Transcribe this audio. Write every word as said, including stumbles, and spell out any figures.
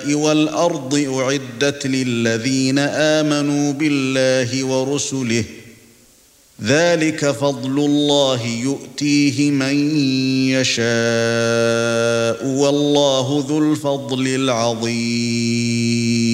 وَالْأَرْضِ أُعِدَّتْ لِلَّذِينَ آمَنُوا بِاللَّهِ وَرُسُلِهِ ذَلِكَ فَضْلُ اللَّهِ يُؤْتِيهِ مَن يَشَاءُ وَاللَّهُ ذُو الْفَضْلِ الْعَظِيمِ